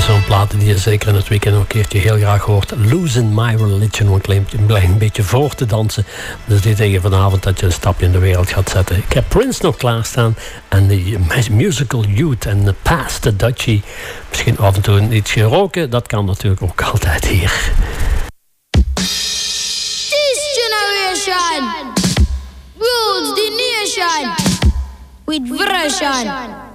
Zo'n platen die je zeker in het weekend ook een keertje heel graag hoort. Losing My Religion, om een beetje voor te dansen. Dus dit tegen vanavond dat je een stapje in de wereld gaat zetten. Ik heb Prince nog klaarstaan. En de Musical Youth en Pass the Dutchie. Misschien af en toe iets geroken. Dat kan natuurlijk ook altijd hier. This generation rules the nation with version.